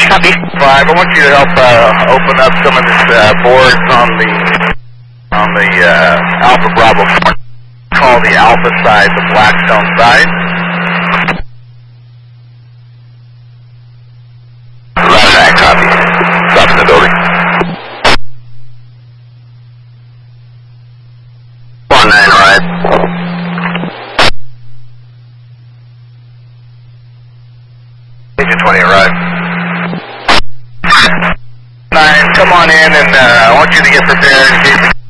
Copy. 5, I want you to help open up some of this boards on the Alpha Bravo 4. Call the Alpha side the Blackstone side. Roger that, copy. Stop in the building. 19, right. Agent 20, right. 9, come on in, and I want you to get prepared in case